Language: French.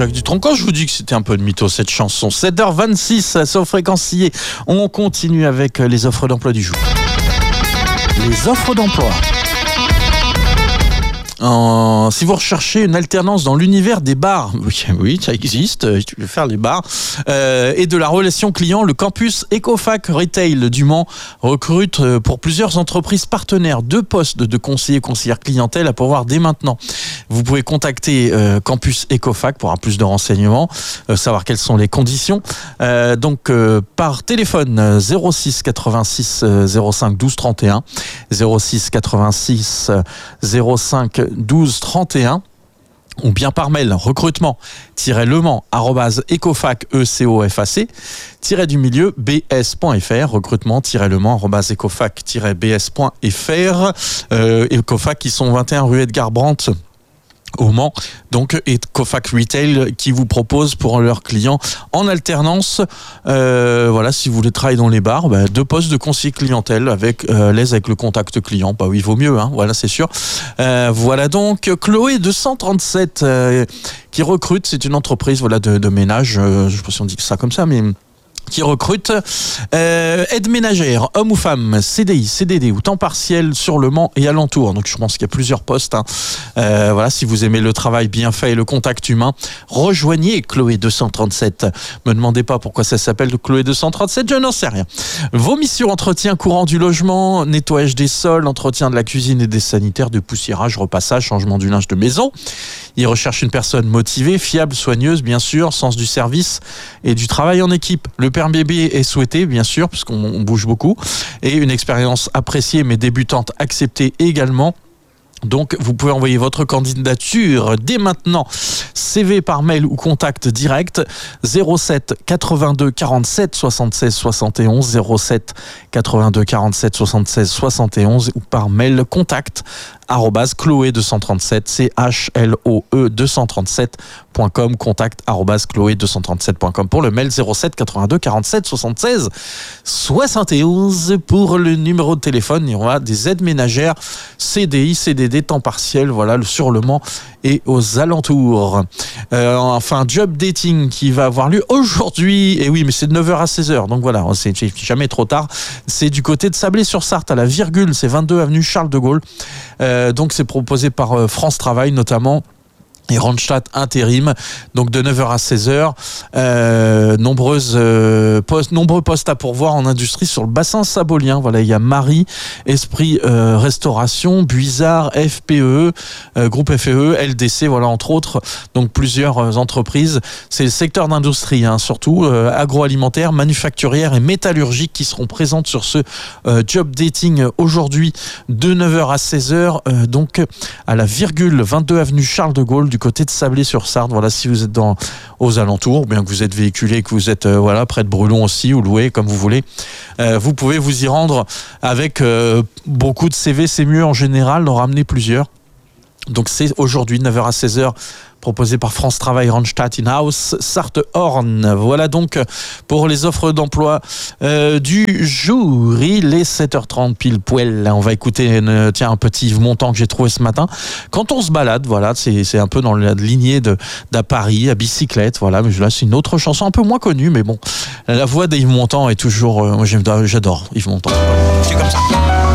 Jacques Dutronc. Quand je vous dis que c'était un peu de mytho cette chanson, 7h26 sur Fréquencier. On continue avec les offres d'emploi du jour. Les offres d'emploi. Si vous recherchez une alternance dans l'univers des bars, oui, ça existe, tu veux faire les bars, et de la relation client, le campus Ecofac Retail du Mans recrute pour plusieurs entreprises partenaires 2 postes de conseillère clientèle à pourvoir dès maintenant. Vous pouvez contacter Campus Ecofac pour avoir plus de renseignements, savoir quelles sont les conditions. Donc par téléphone 06 86 05 12 31, 06 86 05 12 31, ou bien par mail recrutement@ecofac-bs.fr, recrutement-lemans@ecofac-bs.fr. Ecofac qui sont 21 rue Edgar Brandt au Mans, donc Ecofac Retail qui vous propose pour leurs clients en alternance, voilà, si vous voulez travailler dans les bars, 2 postes de conseiller clientèle avec l'aise avec le contact client, oui, il vaut mieux, voilà, c'est sûr. Voilà donc Chloé 237 qui recrute, c'est une entreprise, voilà, de ménage, je sais pas si on dit ça comme ça, mais qui recrute aide ménagère, homme ou femme, CDI, CDD ou temps partiel sur le Mans et alentour. Donc je pense qu'il y a plusieurs postes. Voilà, si vous aimez le travail bien fait et le contact humain, rejoignez Chloé 237. Me demandez pas pourquoi ça s'appelle Chloé 237, je n'en sais rien. Vos missions: entretien courant du logement, nettoyage des sols, entretien de la cuisine et des sanitaires, de poussiérage, repassage, changement du linge de maison. Il recherche une personne motivée, fiable, soigneuse, bien sûr, sens du service et du travail en équipe. Le permis B est souhaité, bien sûr, puisqu'on bouge beaucoup, et une expérience appréciée mais débutante acceptée également. Donc vous pouvez envoyer votre candidature dès maintenant, CV par mail ou contact direct 07 82 47 76 71, 07 82 47 76 71, ou par mail contact @chloé237, CHLOE 237.com, contact @chloé237.com pour le mail, 07 82 47 76 71 pour le numéro de téléphone. Il y aura des aides ménagères, CDI, CDD, temps partiel, voilà, sur le Mans et aux alentours. Enfin, job dating qui va avoir lieu aujourd'hui, et oui, mais c'est de 9h à 16h, donc voilà, c'est jamais trop tard. C'est du côté de Sablé-sur-Sarthe, à la Virgule, c'est 22 avenue Charles de Gaulle. Donc c'est proposé par France Travail notamment et Randstad Intérim, donc de 9h à 16h. Nombreux postes à pourvoir en industrie sur le bassin sabolien. Voilà, il y a Marie, Esprit Restauration, Buisard, FPE, Groupe FEE, LDC, voilà, entre autres. Donc plusieurs entreprises. C'est le secteur d'industrie, surtout agroalimentaire, manufacturière et métallurgique qui seront présentes sur ce job dating aujourd'hui de 9h à 16h. Donc à la Virgule, 22 avenue Charles de Gaulle, du côté de Sablé-sur-Sarthe. Voilà, si vous êtes aux alentours, ou bien que vous êtes véhiculé, que vous êtes près de Brulon aussi, ou loué, comme vous voulez, vous pouvez vous y rendre avec beaucoup de CV. C'est mieux en général d'en ramener plusieurs. Donc c'est aujourd'hui 9h à 16h, proposé par France Travail, Randstad In-House, Sarthe-Horn. Voilà donc pour les offres d'emploi du jour. Il est 7h30 pile poil. On va écouter un petit Yves Montand que j'ai trouvé ce matin. Quand on se balade, voilà, c'est un peu dans la lignée d'à Paris, à bicyclette. Voilà, mais là c'est une autre chanson un peu moins connue, mais bon, la voix d'Yves Montand est toujours, moi j'adore Yves Montand. C'est comme ça.